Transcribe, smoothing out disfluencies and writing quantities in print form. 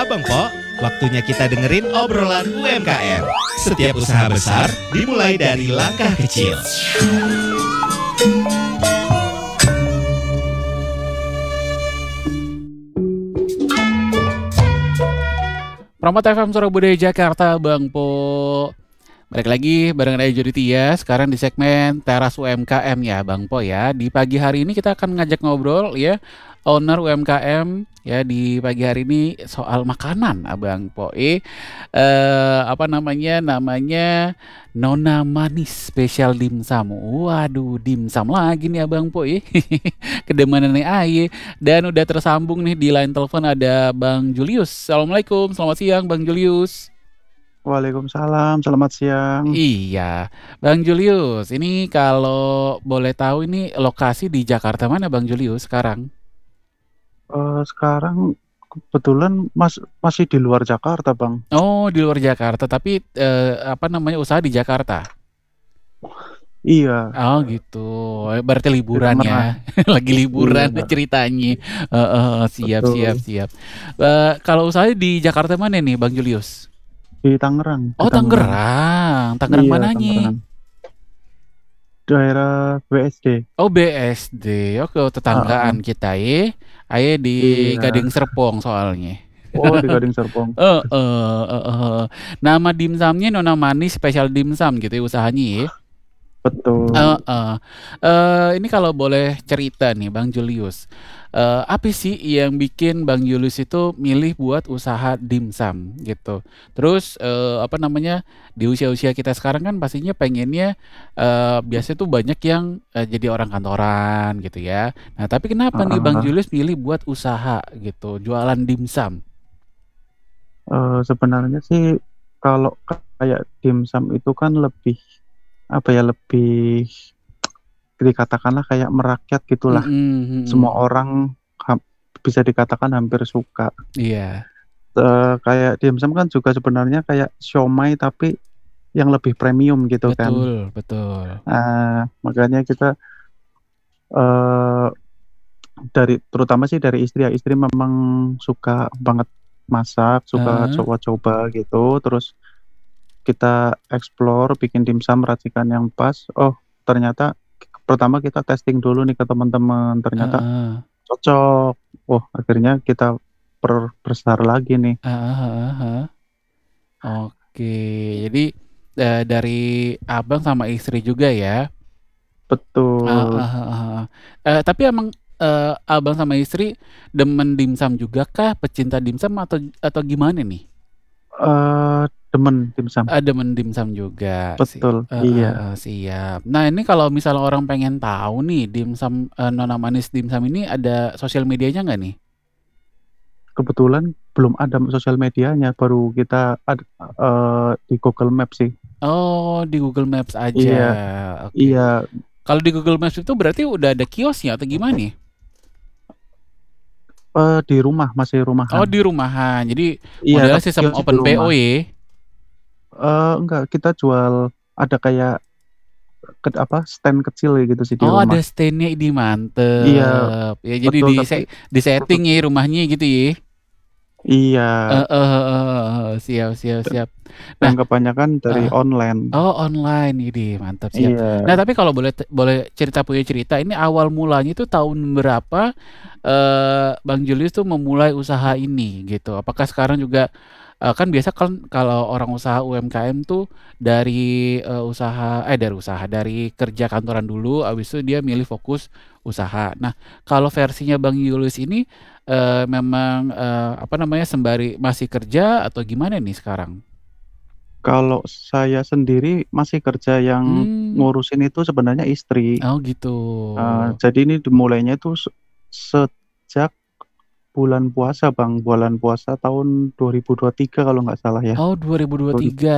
Abang Po, waktunya kita dengerin obrolan UMKM. Setiap usaha besar dimulai dari langkah kecil. Promote FM Surabaya Jakarta, Bang Po. Balik lagi bareng saya Jody Tia, sekarang di segmen Teras UMKM ya Bang Po ya. Di pagi hari ini kita akan ngajak ngobrol ya owner UMKM ya di pagi hari ini soal makanan Abang Po. Namanya Nona Manis Spesial Dimsum. Waduh, dimsum lagi nih Abang Po Kedemanan nih Aye. Dan udah tersambung nih di line telepon ada Bang Julius. Assalamualaikum, selamat siang Bang Julius. Waalaikumsalam, selamat siang. Iya, Bang Julius, ini kalau boleh tahu ini lokasi di Jakarta mana Bang Julius sekarang? Sekarang kebetulan masih di luar Jakarta, Bang. Oh, di luar Jakarta, tapi usaha di Jakarta? Iya, Oh gitu, berarti liburan ya, Tangerang. lagi liburan Iya, ceritanya. Siap, siap, betul. siap. Kalau usahanya di Jakarta mana nih Bang Julius? Di Tangerang, Oh Tangerang, Tangerang Iya, mananya? Tangerang. Daerah BSD. Oh BSD, oke tetanggaan Heeh. kita ya. Aye di Iya. Gading Serpong soalnya. Oh, di Gading Serpong. Nama dimsumnya Nona Manis Spesial Dimsum gitu ya usahanya ya. Betul. Ini kalau boleh cerita nih Bang Julius, apa sih yang bikin Bang Julius itu milih buat usaha dimsum gitu? Terus di usia-usia kita sekarang kan pastinya pengennya biasanya tuh banyak yang jadi orang kantoran gitu ya. Nah tapi kenapa nih Bang Heeh. Julius milih buat usaha gitu, jualan dimsum? Sebenarnya sih kalau kayak dimsum itu kan lebih lebih dikatakanlah kayak merakyat gitulah. Semua orang bisa dikatakan hampir suka. Iya. Kayak dimsum kan juga sebenarnya kayak siomay tapi yang lebih premium gitu kan. Betul, betul. Makanya kita terutama sih dari istri ya, istri memang suka banget masak, suka coba-coba gitu. Terus kita explore bikin dimsum racikan yang pas. Oh, ternyata pertama kita testing dulu nih ke teman-teman, ternyata cocok. Oh, akhirnya kita perbesar lagi nih. Oke, jadi dari abang sama istri juga ya. Betul. Tapi emang abang sama istri demen dimsum juga kah? Pecinta dimsum atau gimana nih? Demen dimsum. Demen dimsum juga sih. Betul, iya. Siap. Nah ini kalau misalnya orang pengen tahu nih dimsum Nona Manis dimsum ini ada sosial medianya nggak nih? Kebetulan belum ada sosial medianya, baru kita di Google Maps sih. Oh, di Google Maps aja. Iya. Oke. Iya. Kalau di Google Maps itu berarti udah ada kiosnya atau gimana? Di rumah, masih rumahan. Oh, di rumahan. Jadi Iya, modelnya tapi sistem kiosnya di open PO rumah. ya? Enggak, kita jual ada kayak stand kecil gitu sih di Oh, ada rumah. stand-nya, ini Iya, mantep. Ya jadi betul, tapi di setting ya rumahnya gitu ya. iya, Siap. dan Nah, kebanyakan dari online. oh online ini mantap siap. Iya. Nah, tapi kalau boleh punya cerita ini awal mulanya itu tahun berapa Bang Julius tuh memulai usaha ini gitu. Apakah sekarang juga kan biasa kan kalau orang usaha UMKM tuh dari dari kerja kantoran dulu, abis itu dia milih fokus usaha. Nah, kalau versinya Bang Julius ini memang sembari masih kerja atau gimana nih sekarang? Kalau saya sendiri masih kerja, yang ngurusin itu sebenarnya istri. Oh gitu. Jadi ini dimulainya itu sejak bulan puasa, Bang. Bulan puasa tahun 2023 kalau nggak salah ya. Oh 2023.